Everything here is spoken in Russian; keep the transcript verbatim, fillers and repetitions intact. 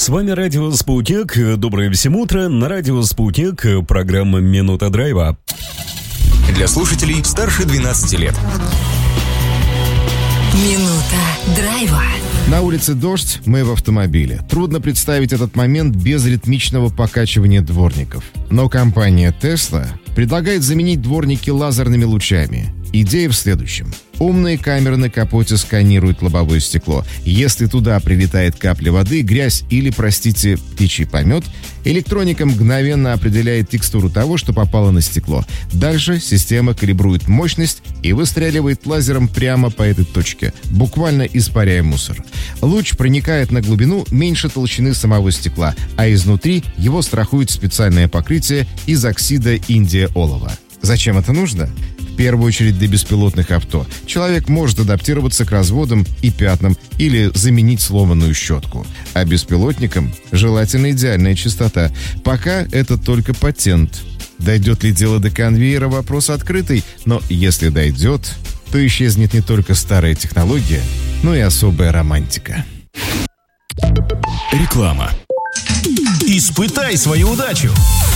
С вами Радио Спутник. Доброе всем утро. На Радио Спутник программа «Минута драйва». Для слушателей старше двенадцати лет. Минута драйва. На улице дождь, мы в автомобиле. Трудно представить этот момент без ритмичного покачивания дворников. Но компания Tesla предлагает заменить дворники лазерными лучами. Идея в следующем. Умные камеры на капоте сканируют лобовое стекло. Если туда прилетает капля воды, грязь или, простите, птичий помет, электроника мгновенно определяет текстуру того, что попало на стекло. Дальше система калибрует мощность и выстреливает лазером прямо по этой точке, буквально испаряя мусор. Луч проникает на глубину меньше толщины самого стекла, а изнутри его страхует специальное покрытие из оксида индия-олова. Зачем это нужно? В первую очередь для беспилотных авто. Человек может адаптироваться к разводам и пятнам или заменить сломанную щетку. А беспилотникам желательно идеальная чистота. Пока это только патент. Дойдет ли дело до конвейера, вопрос открытый. Но если дойдет, то исчезнет не только старая технология, но и особая романтика. Реклама. Испытай свою удачу!